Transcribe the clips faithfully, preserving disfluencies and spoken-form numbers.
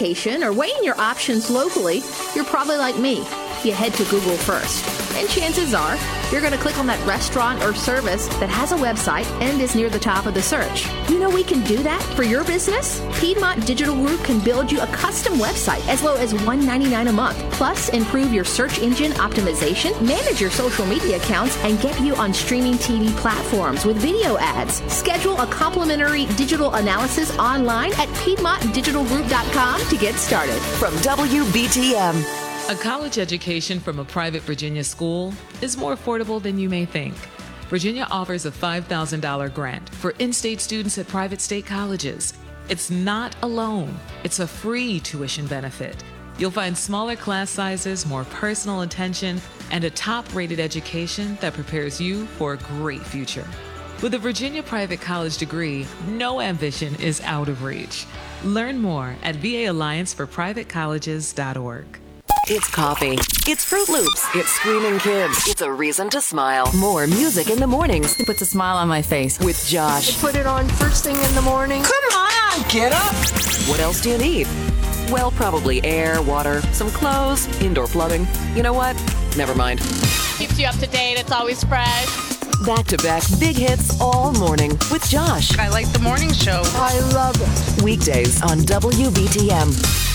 location or weighing your options locally, you're probably like me. You head to Google first. And chances are, you're going to click on that restaurant or service that has a website and is near the top of the search. You know we can do that for your business? Piedmont Digital Group can build you a custom website as low as one hundred ninety-nine dollars a month. Plus, improve your search engine optimization, manage your social media accounts, and get you on streaming T V platforms with video ads. Schedule a complimentary digital analysis online at Piedmont Digital Group dot com to get started. From W B T M. A college education from a private Virginia school is more affordable than you may think. Virginia offers a five thousand dollars grant for in-state students at private state colleges. It's not a loan. It's a free tuition benefit. You'll find smaller class sizes, more personal attention, and a top-rated education that prepares you for a great future. With a Virginia private college degree, no ambition is out of reach. Learn more at V A Alliance for Private Colleges dot org. It's coffee. It's Fruit Loops. It's screaming kids. It's a reason to smile. More music in the mornings. It puts a smile on my face. With Josh. Put it on first thing in the morning. Come on, get up. What else do you need? Well, probably air, water, some clothes, indoor plumbing. You know what? Never mind. Keeps you up to date. It's always fresh. Back-to-back big hits all morning with Josh. I like the morning show. I love it. Weekdays on W B T M.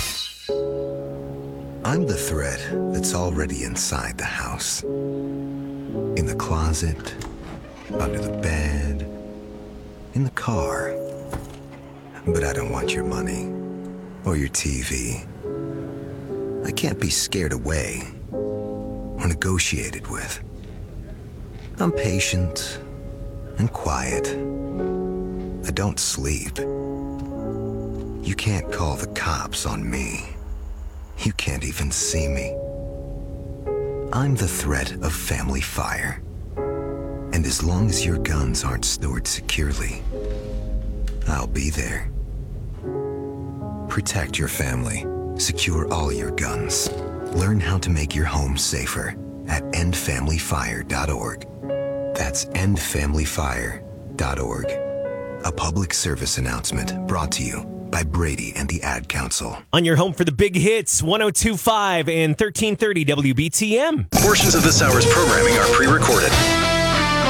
I'm the thread that's already inside the house. In the closet, under the bed, in the car. But I don't want your money or your T V. I can't be scared away or negotiated with. I'm patient and quiet. I don't sleep. You can't call the cops on me. You can't even see me. I'm the threat of family fire. And as long as your guns aren't stored securely, I'll be there. Protect your family. Secure all your guns. Learn how to make your home safer at end family fire dot org. That's end family fire dot org. A public service announcement brought to you by Brady and the Ad Council. On your home for the big hits, one oh two point five and thirteen thirty W B T M. Portions of this hour's programming are pre-recorded.